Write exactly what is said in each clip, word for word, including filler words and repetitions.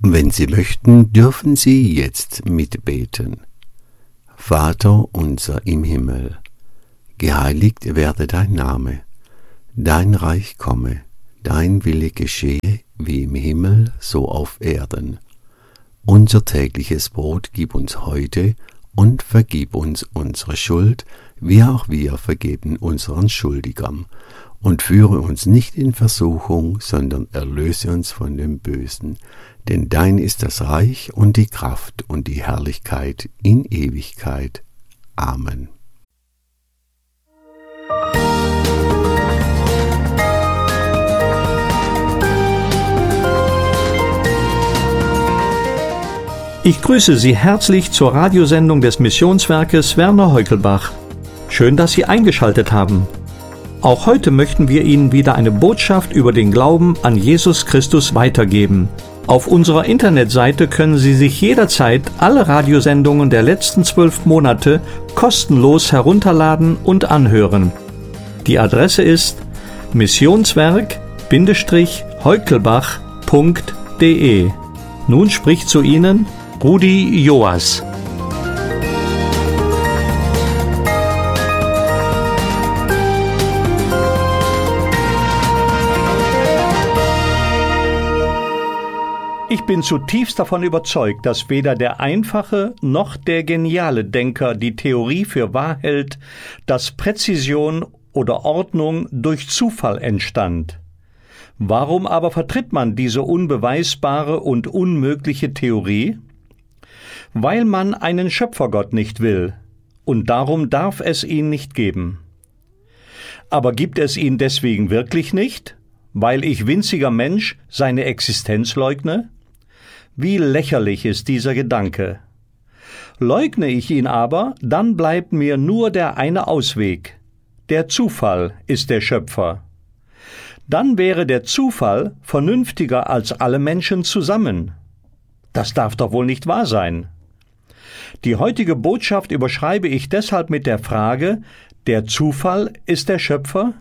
Wenn Sie möchten, dürfen Sie jetzt mitbeten. Vater unser im Himmel, geheiligt werde dein Name, dein Reich komme, dein Wille geschehe, wie im Himmel, so auf Erden. Unser tägliches Brot gib uns heute und vergib uns unsere Schuld, wie auch wir vergeben unseren Schuldigern. Und führe uns nicht in Versuchung, sondern erlöse uns von dem Bösen. Denn dein ist das Reich und die Kraft und die Herrlichkeit in Ewigkeit. Amen. Ich grüße Sie herzlich zur Radiosendung des Missionswerkes Werner Heukelbach. Schön, dass Sie eingeschaltet haben. Auch heute möchten wir Ihnen wieder eine Botschaft über den Glauben an Jesus Christus weitergeben. Auf unserer Internetseite können Sie sich jederzeit alle Radiosendungen der letzten zwölf Monate kostenlos herunterladen und anhören. Die Adresse ist missionswerk-heukelbach punkt de. Nun spricht zu Ihnen Rudi Joas. Ich bin zutiefst davon überzeugt, dass weder der einfache noch der geniale Denker die Theorie für wahr hält, dass Präzision oder Ordnung durch Zufall entstand. Warum aber vertritt man diese unbeweisbare und unmögliche Theorie? Weil man einen Schöpfergott nicht will, und darum darf es ihn nicht geben. Aber gibt es ihn deswegen wirklich nicht, weil ich winziger Mensch seine Existenz leugne? Wie lächerlich ist dieser Gedanke. Leugne ich ihn aber, dann bleibt mir nur der eine Ausweg. Der Zufall ist der Schöpfer. Dann wäre der Zufall vernünftiger als alle Menschen zusammen. Das darf doch wohl nicht wahr sein. Die heutige Botschaft überschreibe ich deshalb mit der Frage: Der Zufall ist der Schöpfer?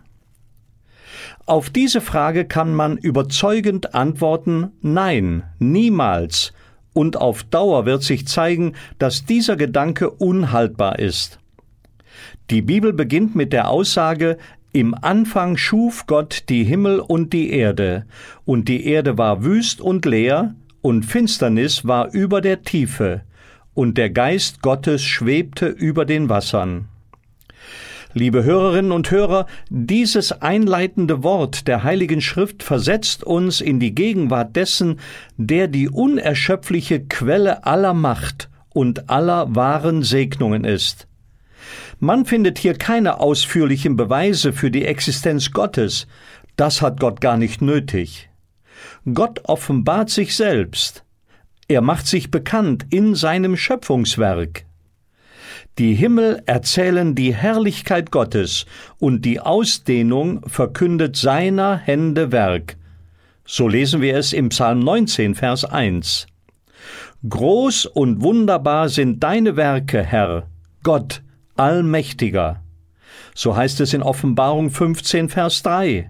Auf diese Frage kann man überzeugend antworten: Nein, niemals. Und auf Dauer wird sich zeigen, dass dieser Gedanke unhaltbar ist. Die Bibel beginnt mit der Aussage: Im Anfang schuf Gott die Himmel und die Erde, und die Erde war wüst und leer, und Finsternis war über der Tiefe, und der Geist Gottes schwebte über den Wassern. Liebe Hörerinnen und Hörer, dieses einleitende Wort der Heiligen Schrift versetzt uns in die Gegenwart dessen, der die unerschöpfliche Quelle aller Macht und aller wahren Segnungen ist. Man findet hier keine ausführlichen Beweise für die Existenz Gottes. Das hat Gott gar nicht nötig. Gott offenbart sich selbst. Er macht sich bekannt in seinem Schöpfungswerk. Die Himmel erzählen die Herrlichkeit Gottes und die Ausdehnung verkündet seiner Hände Werk. So lesen wir es im Psalm neunzehn, Vers eins. Groß und wunderbar sind deine Werke, Herr, Gott, Allmächtiger. So heißt es in Offenbarung fünfzehn, Vers drei.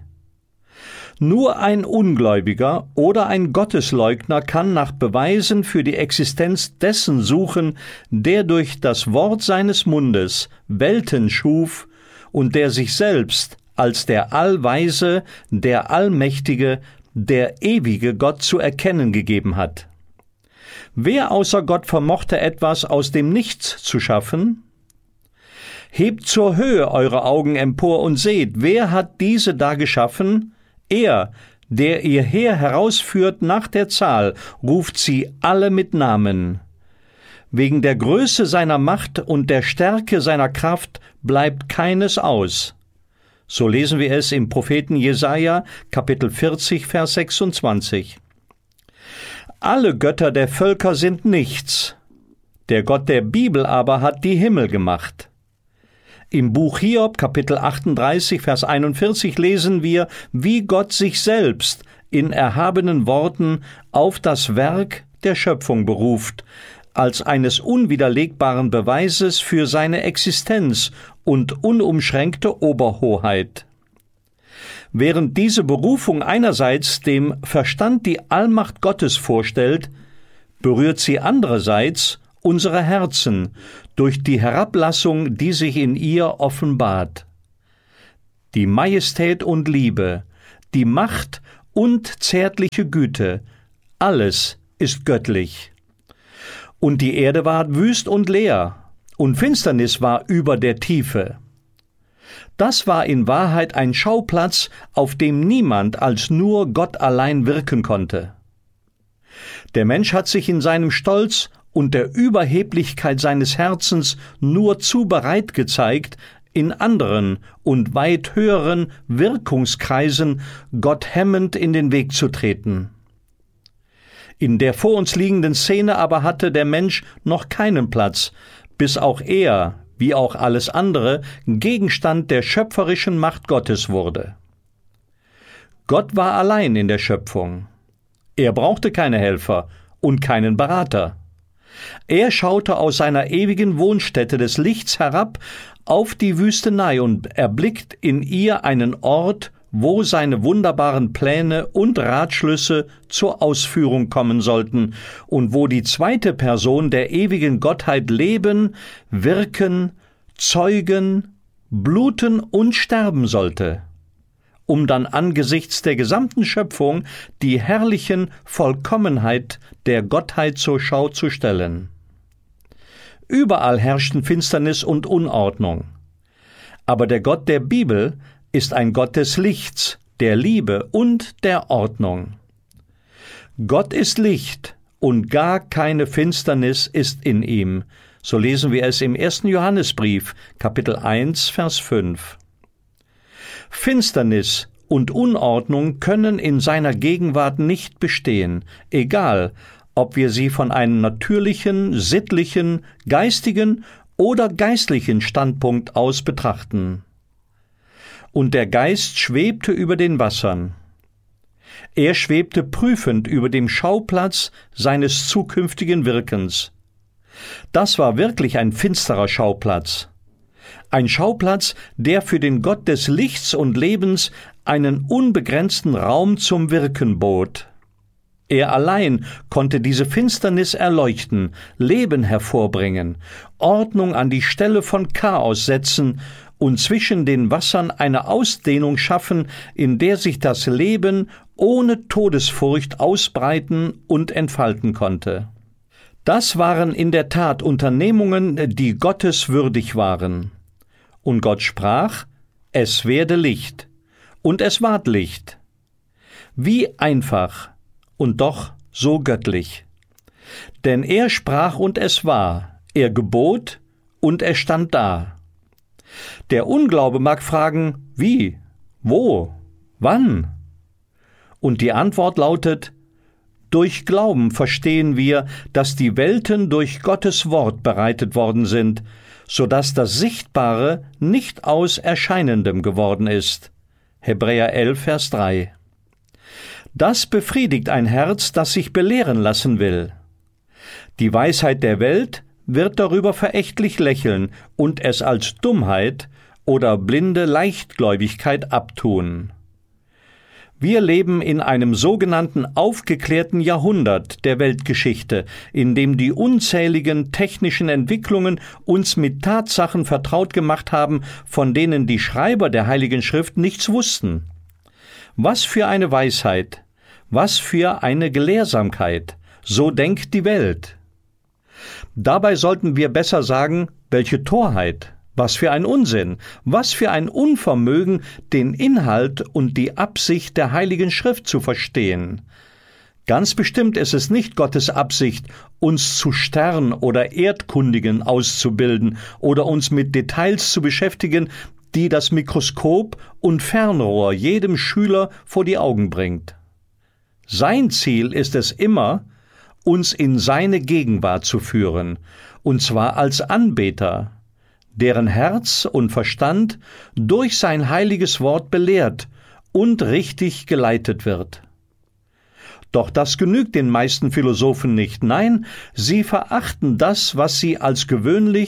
Nur ein Ungläubiger oder ein Gottesleugner kann nach Beweisen für die Existenz dessen suchen, der durch das Wort seines Mundes Welten schuf und der sich selbst als der Allweise, der Allmächtige, der ewige Gott zu erkennen gegeben hat. Wer außer Gott vermochte etwas aus dem Nichts zu schaffen? Hebt zur Höhe eure Augen empor und seht, wer hat diese da geschaffen? Er, der ihr Heer herausführt nach der Zahl, ruft sie alle mit Namen. Wegen der Größe seiner Macht und der Stärke seiner Kraft bleibt keines aus. So lesen wir es im Propheten Jesaja, Kapitel vierzig, Vers sechsundzwanzig. Alle Götter der Völker sind nichts. Der Gott der Bibel aber hat die Himmel gemacht. Im Buch Hiob, Kapitel achtunddreißig, Vers einundvierzig lesen wir, wie Gott sich selbst in erhabenen Worten auf das Werk der Schöpfung beruft, als eines unwiderlegbaren Beweises für seine Existenz und unumschränkte Oberhoheit. Während diese Berufung einerseits dem Verstand die Allmacht Gottes vorstellt, berührt sie andererseits unsere Herzen durch die Herablassung, die sich in ihr offenbart. Die Majestät und Liebe, die Macht und zärtliche Güte, alles ist göttlich. Und die Erde ward wüst und leer, und Finsternis war über der Tiefe. Das war in Wahrheit ein Schauplatz, auf dem niemand als nur Gott allein wirken konnte. Der Mensch hat sich in seinem Stolz und der Überheblichkeit seines Herzens nur zu bereit gezeigt, in anderen und weit höheren Wirkungskreisen Gott hemmend in den Weg zu treten. In der vor uns liegenden Szene aber hatte der Mensch noch keinen Platz, bis auch er, wie auch alles andere, Gegenstand der schöpferischen Macht Gottes wurde. Gott war allein in der Schöpfung. Er brauchte keine Helfer und keinen Berater. Er schaute aus seiner ewigen Wohnstätte des Lichts herab auf die Wüstenei und erblickt in ihr einen Ort, wo seine wunderbaren Pläne und Ratschlüsse zur Ausführung kommen sollten und wo die zweite Person der ewigen Gottheit leben, wirken, zeugen, bluten und sterben sollte, um dann angesichts der gesamten Schöpfung die herrlichen Vollkommenheit der Gottheit zur Schau zu stellen. Überall herrschten Finsternis und Unordnung. Aber der Gott der Bibel ist ein Gott des Lichts, der Liebe und der Ordnung. Gott ist Licht und gar keine Finsternis ist in ihm. So lesen wir es im ersten Johannesbrief, Kapitel eins, Vers fünf. Finsternis und Unordnung können in seiner Gegenwart nicht bestehen, egal, ob wir sie von einem natürlichen, sittlichen, geistigen oder geistlichen Standpunkt aus betrachten. Und der Geist schwebte über den Wassern. Er schwebte prüfend über dem Schauplatz seines zukünftigen Wirkens. Das war wirklich ein finsterer Schauplatz. Ein Schauplatz, der für den Gott des Lichts und Lebens einen unbegrenzten Raum zum Wirken bot. Er allein konnte diese Finsternis erleuchten, Leben hervorbringen, Ordnung an die Stelle von Chaos setzen und zwischen den Wassern eine Ausdehnung schaffen, in der sich das Leben ohne Todesfurcht ausbreiten und entfalten konnte. Das waren in der Tat Unternehmungen, die gotteswürdig waren. Und Gott sprach, es werde Licht, und es ward Licht. Wie einfach und doch so göttlich. Denn er sprach und es war, er gebot und es stand da. Der Unglaube mag fragen, wie, wo, wann? Und die Antwort lautet, durch Glauben verstehen wir, dass die Welten durch Gottes Wort bereitet worden sind, so dass das Sichtbare nicht aus Erscheinendem geworden ist. Hebräer elf, Vers drei. Das befriedigt ein Herz, das sich belehren lassen will. Die Weisheit der Welt wird darüber verächtlich lächeln und es als Dummheit oder blinde Leichtgläubigkeit abtun. Wir leben in einem sogenannten aufgeklärten Jahrhundert der Weltgeschichte, in dem die unzähligen technischen Entwicklungen uns mit Tatsachen vertraut gemacht haben, von denen die Schreiber der Heiligen Schrift nichts wussten. Was für eine Weisheit, was für eine Gelehrsamkeit, so denkt die Welt. Dabei sollten wir besser sagen, welche Torheit, was für ein Unsinn, was für ein Unvermögen, den Inhalt und die Absicht der Heiligen Schrift zu verstehen. Ganz bestimmt ist es nicht Gottes Absicht, uns zu Stern- oder Erdkundigen auszubilden oder uns mit Details zu beschäftigen, die das Mikroskop und Fernrohr jedem Schüler vor die Augen bringt. Sein Ziel ist es immer, uns in seine Gegenwart zu führen, und zwar als Anbeter, deren Herz und Verstand durch sein heiliges Wort belehrt und richtig geleitet wird. Doch das genügt den meisten Philosophen nicht. Nein, sie verachten das, was sie als gewöhnlich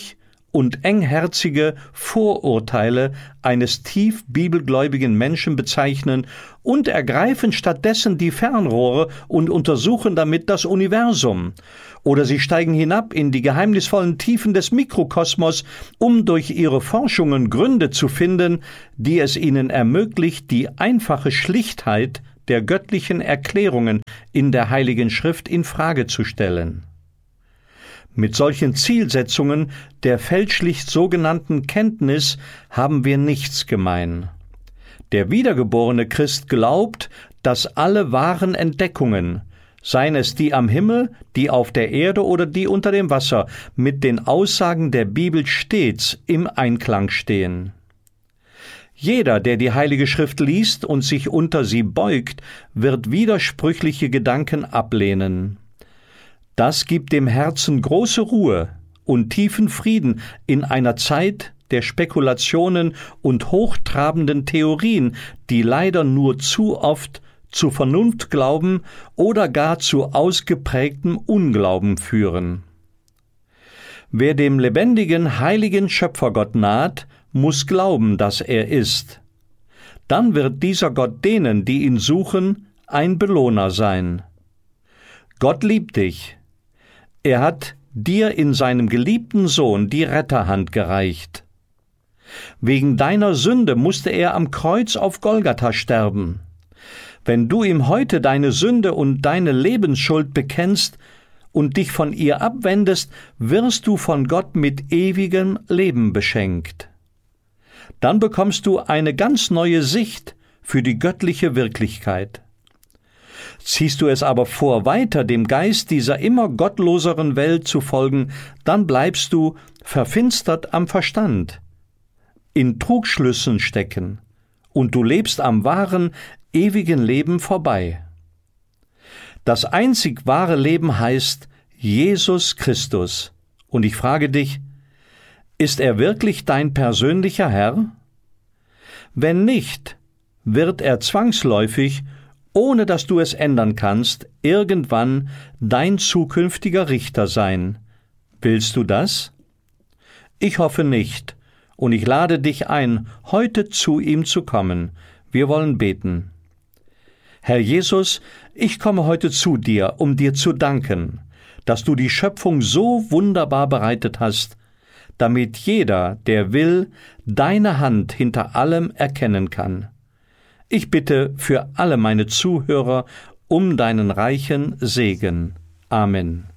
und engherzige Vorurteile eines tief bibelgläubigen Menschen bezeichnen und ergreifen stattdessen die Fernrohre und untersuchen damit das Universum. Oder sie steigen hinab in die geheimnisvollen Tiefen des Mikrokosmos, um durch ihre Forschungen Gründe zu finden, die es ihnen ermöglicht, die einfache Schlichtheit der göttlichen Erklärungen in der Heiligen Schrift in Frage zu stellen. Mit solchen Zielsetzungen der fälschlich sogenannten Kenntnis haben wir nichts gemein. Der wiedergeborene Christ glaubt, dass alle wahren Entdeckungen, seien es die am Himmel, die auf der Erde oder die unter dem Wasser, mit den Aussagen der Bibel stets im Einklang stehen. Jeder, der die Heilige Schrift liest und sich unter sie beugt, wird widersprüchliche Gedanken ablehnen. Das gibt dem Herzen große Ruhe und tiefen Frieden in einer Zeit der Spekulationen und hochtrabenden Theorien, die leider nur zu oft zu Vernunftglauben oder gar zu ausgeprägtem Unglauben führen. Wer dem lebendigen, heiligen Schöpfergott naht, muss glauben, dass er ist. Dann wird dieser Gott denen, die ihn suchen, ein Belohner sein. Gott liebt dich. Er hat dir in seinem geliebten Sohn die Retterhand gereicht. Wegen deiner Sünde musste er am Kreuz auf Golgatha sterben. Wenn du ihm heute deine Sünde und deine Lebensschuld bekennst und dich von ihr abwendest, wirst du von Gott mit ewigem Leben beschenkt. Dann bekommst du eine ganz neue Sicht für die göttliche Wirklichkeit. Ziehst du es aber vor, weiter dem Geist dieser immer gottloseren Welt zu folgen, dann bleibst du verfinstert am Verstand, in Trugschlüssen stecken, und du lebst am wahren, ewigen Leben vorbei. Das einzig wahre Leben heißt Jesus Christus. Und ich frage dich, ist er wirklich dein persönlicher Herr? Wenn nicht, wird er zwangsläufig, ohne dass du es ändern kannst, irgendwann dein zukünftiger Richter sein. Willst du das? Ich hoffe nicht, und ich lade dich ein, heute zu ihm zu kommen. Wir wollen beten. Herr Jesus, ich komme heute zu dir, um dir zu danken, dass du die Schöpfung so wunderbar bereitet hast, damit jeder, der will, deine Hand hinter allem erkennen kann. Ich bitte für alle meine Zuhörer um deinen reichen Segen. Amen.